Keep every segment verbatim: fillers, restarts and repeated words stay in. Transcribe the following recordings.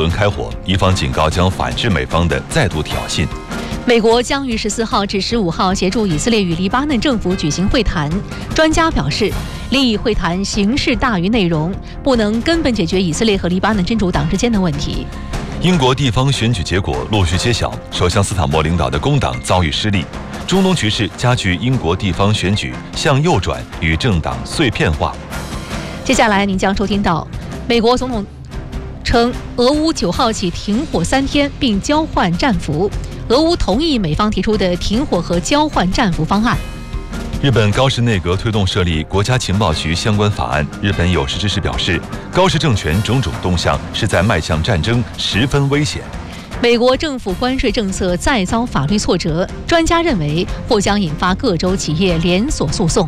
轮开火，伊方警告将反制美方的再度挑衅。 美国将于十四号至十五号协助以色列与黎巴嫩政府举行会谈。专家表示，利益会谈形式大于内容，不能根本解决以色列和黎巴嫩真主党之间的问题。 英国地方选举结果陆续揭晓，首相斯坦默领导的工党遭遇失利。中东局势加剧英国地方选举向右转与政党碎片化。 接下来您将收听到，美国总统称俄乌九号起停火三天，并交换战俘。俄乌同意美方提出的停火和交换战俘方案。 日本高市内阁推动设立国家情报局相关法案。日本有识之士表示，高市政权种种动向是在迈向战争，十分危险。 美国政府关税政策再遭法律挫折，专家认为或将引发各州企业连锁诉讼。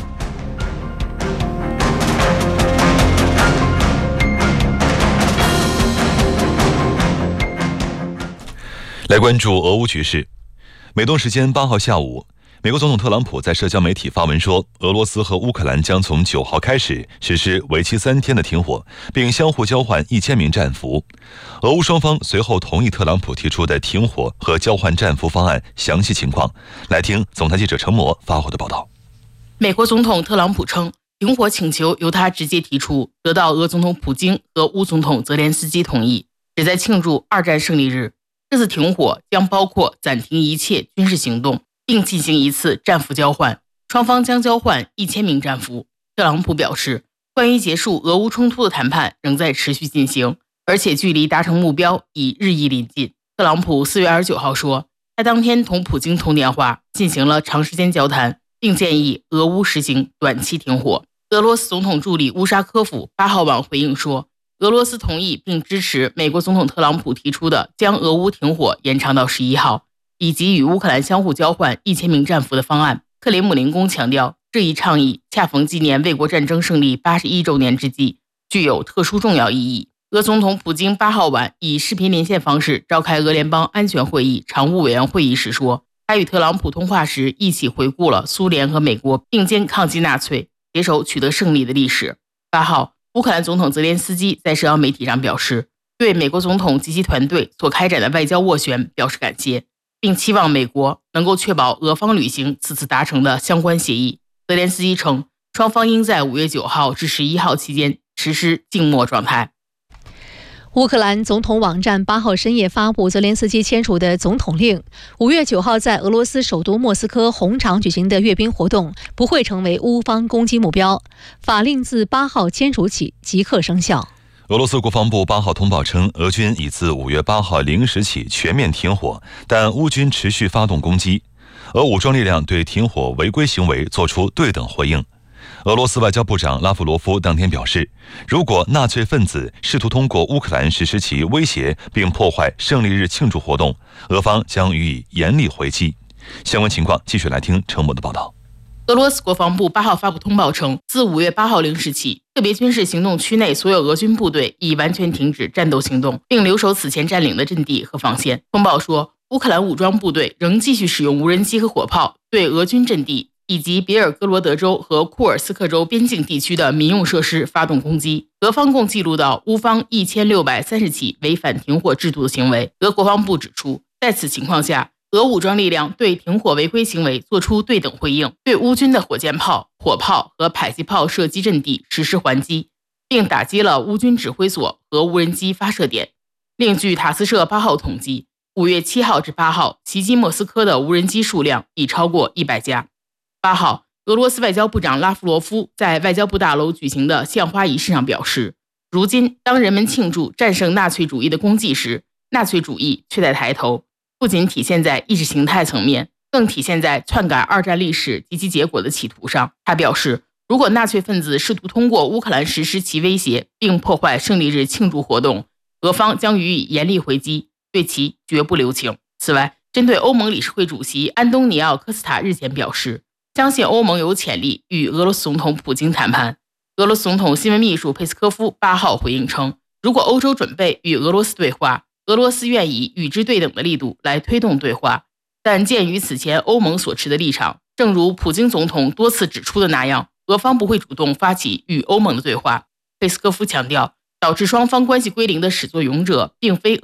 来关注俄乌局势。美东时间八号下午，美国总统特朗普在社交媒体发文说，俄罗斯和乌克兰将从九号开始实施为期三天的停火，并相互交换一千名战俘。俄乌双方随后同意特朗普提出的停火和交换战俘方案详细情况。来听总台记者陈模发回的报道。 美国总统特朗普称，停火请求由他直接提出，得到俄总统普京和乌总统泽连斯基同意，旨在庆祝二战胜利日。这次停火将包括暂停一切军事行动，并进行一次战俘交换，双方将交换一千名战俘。特朗普表示，关于结束俄乌冲突的谈判仍在持续进行，而且距离达成目标已日益临近。特朗普四月二十九号说，他当天同普京通电话，进行了长时间交谈，并建议俄乌实行短期停火。俄罗斯总统助理乌沙科夫八号晚回应说，俄罗斯同意并支持美国总统特朗普提出的将俄乌停火延长到十一号，以及与乌克兰相互交换一千名战俘的方案。克里姆林宫强调，这一倡议恰逢纪念卫国战争胜利八十一周年之际，具有特殊重要意义。俄总统普京八号晚以视频连线方式召开俄联邦安全会议常务委员会议时说，他与特朗普通话时一起回顾了苏联和美国并肩抗击纳粹、携手取得胜利的历史。八号，乌克兰总统泽连斯基在社交媒体上表示，对美国总统及其团队所开展的外交斡旋表示感谢，并期望美国能够确保俄方履行此次达成的相关协议。泽连斯基称，双方应在五月九号至十一号期间实施静默状态。 乌克兰总统网站八号深夜发布泽连斯基签署的总统令，五月九号在俄罗斯首都莫斯科红场举行的阅兵活动不会成为乌方攻击目标。法令自八号签署起即刻生效。 俄罗斯国防部八号通报称，俄军已自五月八号零时起全面停火，但乌军持续发动攻击。俄武装力量对停火违规行为作出对等回应。俄罗斯外交部长拉夫罗夫当天表示，如果纳粹分子试图通过乌克兰实施其威胁并破坏胜利日庆祝活动，俄方将予以严厉回击。相关情况继续来听陈默的报道。 俄罗斯国防部八号发布通报称，自五月八号零时起，特别军事行动区内所有俄军部队已完全停止战斗行动，并留守此前占领的阵地和防线。通报说，乌克兰武装部队仍继续使用无人机和火炮对俄军阵地以及别尔哥罗德州和库尔斯克州边境地区的民用设施发动攻击。俄方共记录到乌方一千六百三十起违反停火制度的行为。俄国防部指出，在此情况下，俄武装力量对停火违规行为作出对等回应，对乌军的火箭炮、火炮和迫击炮射击阵地实施还击，并打击了乌军指挥所和无人机发射点。另据塔斯社八号统计，五月七号至八号袭击莫斯科的无人机数量已超过一百架。八号，俄罗斯外交部长拉夫罗夫在外交部大楼举行的献花仪式上表示，如今当人们庆祝战胜纳粹主义的功绩时，纳粹主义却在抬头，不仅体现在意识形态层面，更体现在篡改二战历史及其结果的企图上。他表示，如果纳粹分子试图通过乌克兰实施其威胁并破坏胜利日庆祝活动，俄方将予以严厉回击，对其绝不留情。此外，针对欧盟理事会主席安东尼奥·科斯塔日前表示，相信欧盟有潜力与俄罗斯总统普京谈判。俄罗斯总统新闻秘书佩斯科夫八号回应称，如果欧洲准备与俄罗斯对话，俄罗斯愿以与之对等的力度来推动对话。但鉴于此前欧盟所持的立场，正如普京总统多次指出的那样，俄方不会主动发起与欧盟的对话。佩斯科夫强调，导致双方关系归零的始作俑者并非